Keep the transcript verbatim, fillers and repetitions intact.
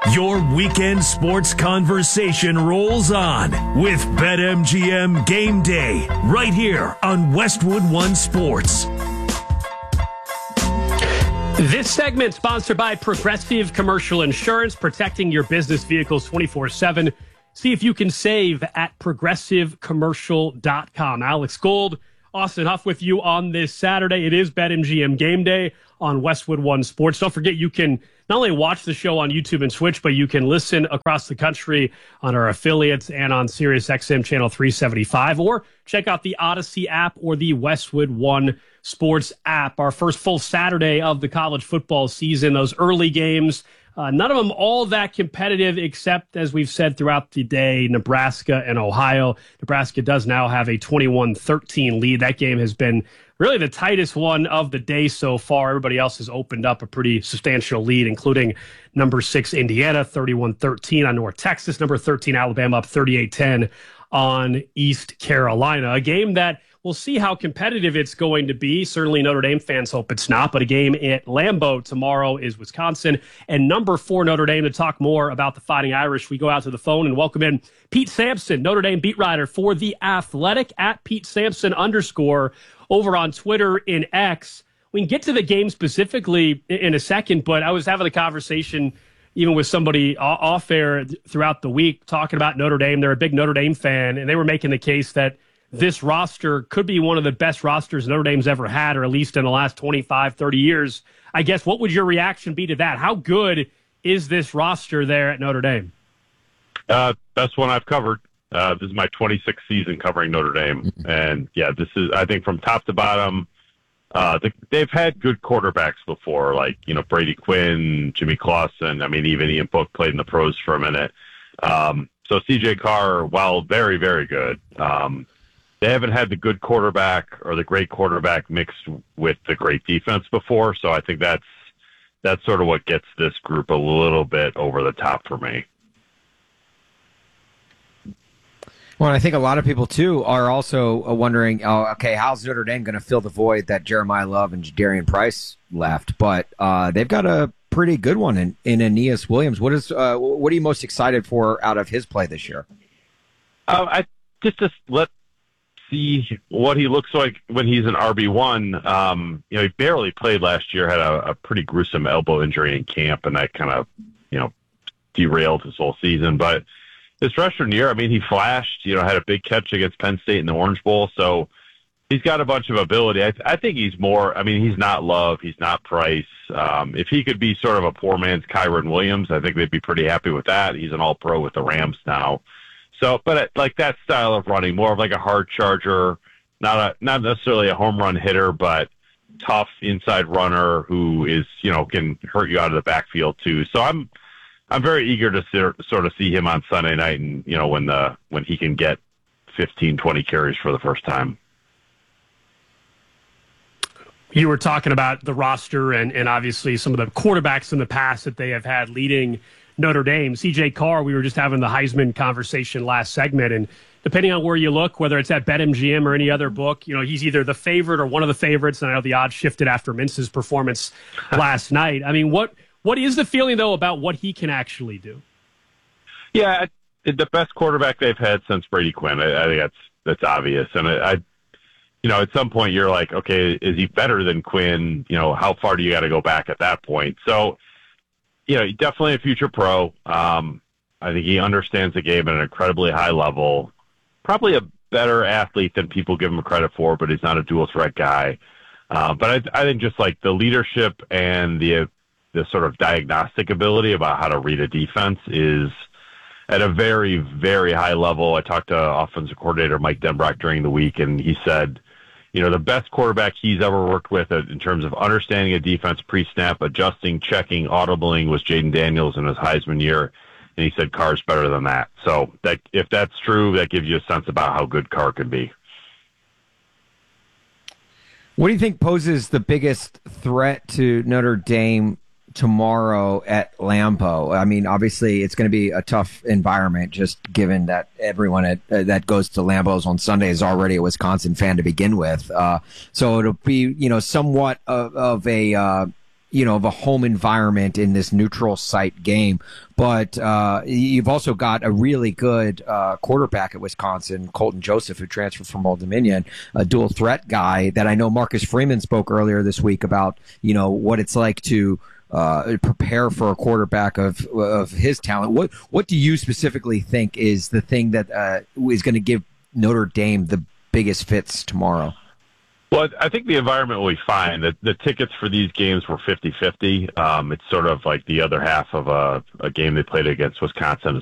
Your weekend sports conversation rolls on with BetMGM Game Day right here on Westwood One Sports. This segment sponsored by Progressive Commercial Insurance, protecting your business vehicles twenty-four seven. See if you can save at progressive commercial dot com. Alex Gold, Austin Huff with you on this Saturday. It is BetMGM Game Day on Westwood One Sports. Don't forget, you can not only watch the show on YouTube and Switch, but you can listen across the country on our affiliates and on SiriusXM channel three seventy-five, or check out the Odyssey app or the Westwood One Sports app. Our first full Saturday of the college football season, those early games, uh, none of them all that competitive, except, as we've said throughout the day, Nebraska and Ohio. Nebraska does now have a twenty-one thirteen lead. That game has been really the tightest one of the day so far. Everybody else has opened up a pretty substantial lead, including number six Indiana, thirty-one thirteen on North Texas, number thirteen Alabama up thirty-eight ten on East Carolina. A game that we'll see how competitive it's going to be. Certainly Notre Dame fans hope it's not, but a game at Lambeau tomorrow is Wisconsin. And number four Notre Dame. To talk more about the Fighting Irish, we go out to the phone and welcome in Pete Sampson, Notre Dame beat writer for The Athletic, at Pete Sampson underscore over on Twitter and X. We can get to the game specifically in a second, but I was having a conversation even with somebody off air throughout the week talking about Notre Dame. They're a big Notre Dame fan, and they were making the case that this roster could be one of the best rosters Notre Dame's ever had, or at least in the last twenty-five, thirty years. I guess, what would your reaction be to that? How good is this roster there at Notre Dame? Uh, best one I've covered. Uh, this is my twenty-sixth season covering Notre Dame. And, yeah, this is, I think, from top to bottom, uh, the, they've had good quarterbacks before, like, you know, Brady Quinn, Jimmy Clausen. I mean, even Ian Book played in the pros for a minute. Um, so C J Carr, while very, very good, um, they haven't had the good quarterback or the great quarterback mixed with the great defense before. So I think that's that's sort of what gets this group a little bit over the top for me. Well, I think a lot of people, too, are also wondering, oh, okay, how's Notre Dame going to fill the void that Jeremiah Love and Jadarian Price left? But uh, they've got a pretty good one in, in Aeneas Williams. What is uh, what are you most excited for out of his play this year? Uh, I just just let see what he looks like when he's an R B one. Um, you know, he barely played last year, had a, a pretty gruesome elbow injury in camp, and that kind of, you know, derailed his whole season. But his freshman year, I mean, he flashed, you know, had a big catch against Penn State in the Orange Bowl. So he's got a bunch of ability. I, I think he's more, I mean, he's not Love. He's not Price. Um, if he could be sort of a poor man's Kyron Williams, I think they'd be pretty happy with that. He's an all-pro with the Rams now. So, but it, like that style of running, more of like a hard charger, not a, not necessarily a home run hitter, but tough inside runner who is, you know, can hurt you out of the backfield too. So I'm, I'm very eager to sort of see him on Sunday night, and you know, when the when he can get fifteen, twenty carries for the first time. You were talking about the roster and, and obviously some of the quarterbacks in the past that they have had leading Notre Dame. C J Carr, we were just having the Heisman conversation last segment, and depending on where you look, whether it's at BetMGM or any other book, you know, he's either the favorite or one of the favorites, and I know the odds shifted after Mintz's performance last night. I mean, what what is the feeling, though, about what he can actually do? Yeah, the best quarterback they've had since Brady Quinn. I, I think that's that's obvious, and I, I, you know, at some point you're like, okay, is he better than Quinn? You know, how far do you got to go back at that point? So, you know, definitely a future pro. Um, I think he understands the game at an incredibly high level. Probably a better athlete than people give him credit for, but he's not a dual threat guy. Uh, but I, I think just like the leadership and the the sort of diagnostic ability about how to read a defense is at a very, very high level. I talked to offensive coordinator Mike Denbrock during the week, and he said, you know, the best quarterback he's ever worked with in terms of understanding a defense pre-snap, adjusting, checking, audibling was Jaden Daniels in his Heisman year. And he said Carr's better than that. So that if that's true, that gives you a sense about how good Carr could be. What do you think poses the biggest threat to Notre Dame tomorrow at Lambeau? I mean, obviously it's going to be a tough environment, just given that everyone at, uh, that goes to Lambeau's on Sunday is already a Wisconsin fan to begin with. Uh, so it'll be, you know, somewhat of, of a uh, you know, of a home environment in this neutral site game. But uh, you've also got a really good uh, quarterback at Wisconsin, Colton Joseph, who transferred from Old Dominion, a dual threat guy that I know Marcus Freeman spoke earlier this week about, you know, what it's like to uh, prepare for a quarterback of of his talent. What what do you specifically think is the thing that uh, is going to give Notre Dame the biggest fits tomorrow? Well, I think the environment will be fine. The, the tickets for these games were fifty-fifty. Um, it's sort of like the other half of a, a game they played against Wisconsin